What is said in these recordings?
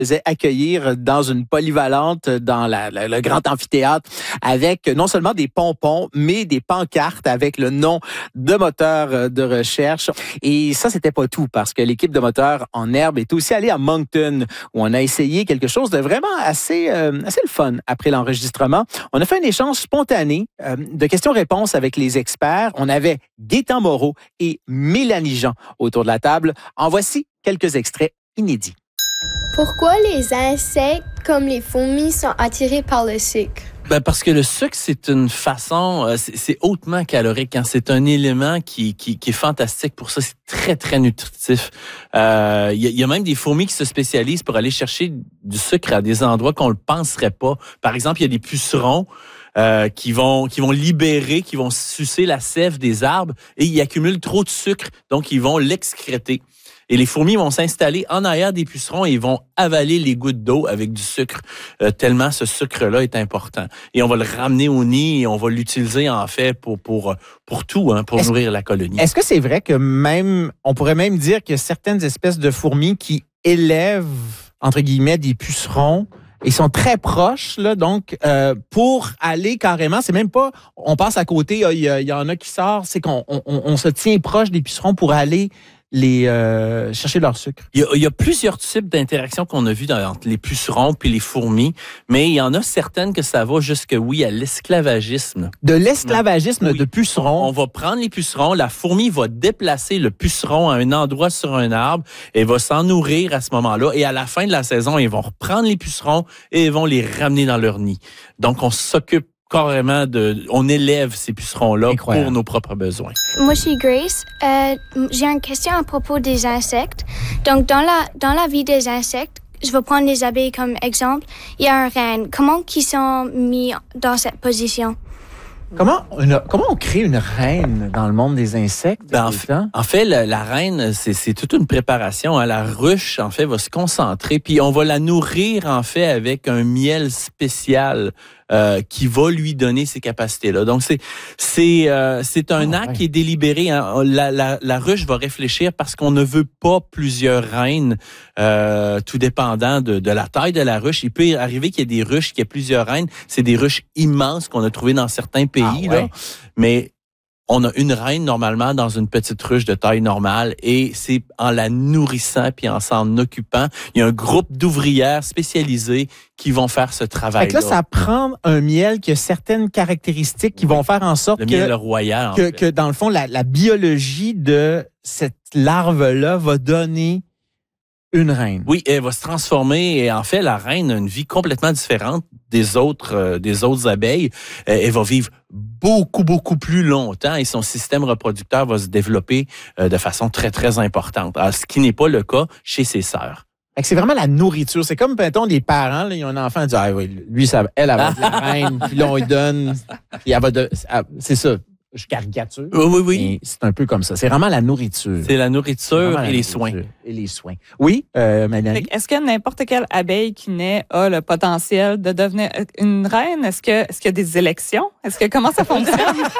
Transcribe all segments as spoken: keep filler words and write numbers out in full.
faisait accueillir dans une polyvalente dans la, la, le grand amphithéâtre avec non seulement des pompons, mais des pancartes avec le nom de moteur de recherche. Et ça, c'était pas tout parce que l'équipe de moteurs en herbe est aussi allée à Moncton où on a essayé quelque chose de vraiment assez, euh, assez le fun après l'enregistrement. On a fait un échange spontané euh, de questions-réponses avec les experts. On avait Gaétan Moreau et Mélanie Jean autour de la table. En voici quelques extraits inédits. Pourquoi les insectes comme les fourmis sont attirés par le sucre? Ben parce que le sucre, c'est une façon, euh, c'est, c'est hautement calorique. Hein? C'est un élément qui, qui, qui est fantastique pour ça. C'est très, très nutritif. Il euh, y, y a même des fourmis qui se spécialisent pour aller chercher du sucre à des endroits qu'on ne le penserait pas. Par exemple, il y a des pucerons euh, qui vont qui vont libérer, qui vont sucer la sève des arbres et ils accumulent trop de sucre, donc ils vont l'excréter. Et les fourmis vont s'installer en arrière des pucerons et ils vont avaler les gouttes d'eau avec du sucre, euh, tellement ce sucre-là est important. Et on va le ramener au nid et on va l'utiliser en fait pour pour pour tout, hein, pour est-ce, nourrir la colonie. Est-ce que c'est vrai que même, on pourrait même dire que certaines espèces de fourmis qui élèvent, entre guillemets, des pucerons, ils sont très proches, là, donc euh, pour aller carrément, c'est même pas, on passe à côté, il y, y, y en a qui sortent, c'est qu'on on, on se tient proche des pucerons pour aller les euh, chercher leur sucre. Il y, a, il y a plusieurs types d'interactions qu'on a vues dans, entre les pucerons puis les fourmis, mais il y en a certaines que ça va jusque, oui, à l'esclavagisme. De l'esclavagisme oui. de pucerons? On va prendre les pucerons, la fourmi va déplacer le puceron à un endroit sur un arbre et va s'en nourrir à ce moment-là. Et à la fin de la saison, ils vont reprendre les pucerons et ils vont les ramener dans leur nid. Donc, on s'occupe carrément de, on élève ces pucerons-là Incroyable. Pour nos propres besoins. Moi, je suis Grace. Euh, j'ai une question à propos des insectes. Donc, dans la, dans la vie des insectes, je vais prendre les abeilles comme exemple. Il y a un reine. Comment ils sont mis dans cette position? Comment, une, comment on crée une reine dans le monde des insectes? Ben, en, fait, en fait, la, la reine, c'est, c'est toute une préparation. Hein. La ruche, en fait, va se concentrer, puis on va la nourrir, en fait, avec un miel spécial euh, qui va lui donner ces capacités-là. Donc, c'est c'est euh, c'est un oh, acte ouais. qui est délibéré. Hein. La, la, la ruche va réfléchir parce qu'on ne veut pas plusieurs reines, euh, tout dépendant de, de la taille de la ruche. Il peut arriver qu'il y ait des ruches qui aient plusieurs reines. C'est des ruches immenses qu'on a trouvées dans certains pays. Ah, ouais. là. Mais on a une reine normalement dans une petite ruche de taille normale et c'est en la nourrissant puis en s'en occupant. Il y a un groupe d'ouvrières spécialisées qui vont faire ce travail-là. Fait que là, ça prend un miel qui a certaines caractéristiques qui oui. vont faire en sorte le que, miel royal, que, que, dans le fond, la, la biologie de cette larve-là va donner une reine. Oui, elle va se transformer et en fait, la reine a une vie complètement différente des autres euh, des autres abeilles. Euh, elle va vivre beaucoup, beaucoup plus longtemps et son système reproducteur va se développer euh, de façon très, très importante. Alors, ce qui n'est pas le cas chez ses sœurs. Fait que c'est vraiment la nourriture. C'est comme, mettons, des parents, là, ils ont un enfant, ils disent, ah oui, lui, ça, elle, elle va être la reine, puis là, on lui donne, puis elle va de, c'est ça. Je caricature. Oui, oui, oui. C'est un peu comme ça. C'est vraiment la nourriture. C'est la nourriture et la les nourriture soins. Et les soins. Oui, euh, Mélanie. Est-ce que n'importe quelle abeille qui naît a le potentiel de devenir une reine? Est-ce que, est-ce qu'il y a des élections? Est-ce que, comment ça fonctionne?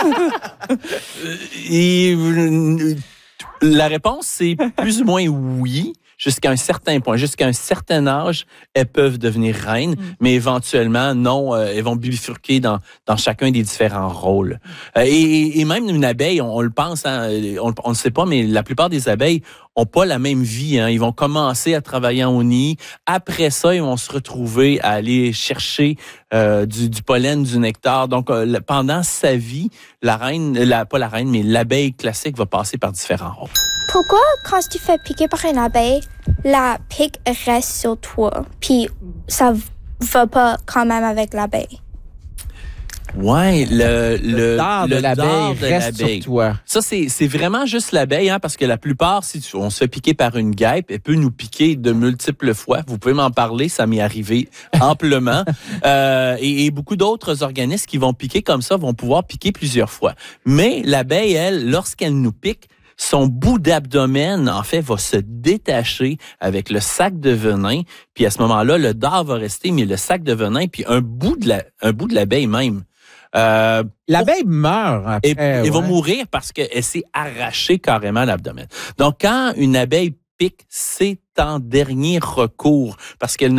et, la réponse, c'est plus ou moins oui. Jusqu'à un certain point, jusqu'à un certain âge, elles peuvent devenir reines, mm. mais éventuellement, non, euh, elles vont bifurquer dans, dans chacun des différents rôles. Euh, et, et même une abeille, on, on le pense, hein, on ne sait pas, mais la plupart des abeilles ont pas la même vie. Hein. Ils vont commencer à travailler au nid. Après ça, ils vont se retrouver à aller chercher euh, du, du pollen, du nectar. Donc, euh, pendant sa vie, la reine, la, pas la reine, mais l'abeille classique va passer par différents rôles. Pourquoi, quand tu fais piquer par une abeille, la pique reste sur toi, puis ça va pas quand même avec l'abeille? Ouais, le le, le dard de le l'abeille dard de reste l'abeille. sur toi. Ça c'est c'est vraiment juste l'abeille, hein, parce que la plupart, si tu, on se fait piquer par une guêpe, elle peut nous piquer de multiples fois. Vous pouvez m'en parler, ça m'est arrivé amplement. euh, et, et beaucoup d'autres organismes qui vont piquer comme ça vont pouvoir piquer plusieurs fois. Mais l'abeille, elle, lorsqu'elle nous pique, son bout d'abdomen, en fait, va se détacher avec le sac de venin. Puis à ce moment-là, le dard va rester, mais le sac de venin, puis un bout de la, un bout de l'abeille même. Euh, L'abeille meurt après. Et, elle ouais. va mourir parce qu'elle s'est arrachée carrément l'abdomen. Donc, quand une abeille pique, c'est en dernier recours parce qu'elle